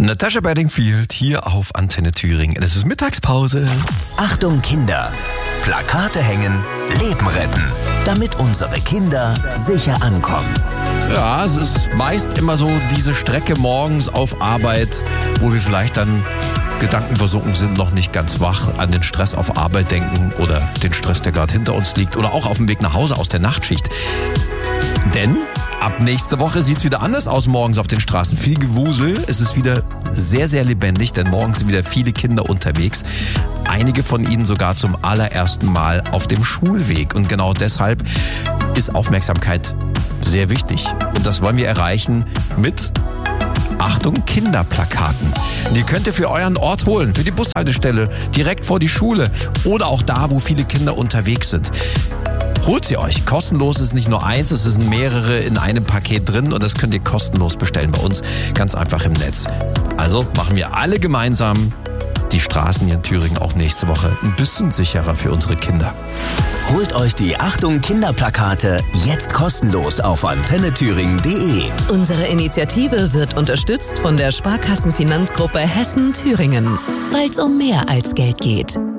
Natasha Bedingfield hier auf Antenne Thüringen. Es ist Mittagspause. Achtung Kinder, Plakate hängen, Leben retten, damit unsere Kinder sicher ankommen. Ja, es ist meist immer so diese Strecke morgens auf Arbeit, wo wir vielleicht dann gedankenversunken sind, noch nicht ganz wach, an den Stress auf Arbeit denken oder den Stress, der gerade hinter uns liegt oder auch auf dem Weg nach Hause aus der Nachtschicht. Denn ab nächste Woche sieht es wieder anders aus morgens auf den Straßen. Viel Gewusel, es ist wieder sehr, sehr lebendig, denn morgens sind wieder viele Kinder unterwegs. Einige von ihnen sogar zum allerersten Mal auf dem Schulweg. Und genau deshalb ist Aufmerksamkeit sehr wichtig. Und das wollen wir erreichen mit Achtung, Kinderplakaten. Die könnt ihr für euren Ort holen, für die Bushaltestelle, direkt vor die Schule oder auch da, wo viele Kinder unterwegs sind. Holt sie euch. Kostenlos ist nicht nur eins, es sind mehrere in einem Paket drin und das könnt ihr kostenlos bestellen bei uns. Ganz einfach im Netz. Also machen wir alle gemeinsam die Straßen hier in Thüringen auch nächste Woche ein bisschen sicherer für unsere Kinder. Holt euch die Achtung Kinderplakate jetzt kostenlos auf antennethüringen.de. Unsere Initiative wird unterstützt von der Sparkassenfinanzgruppe Hessen-Thüringen, weil es um mehr als Geld geht.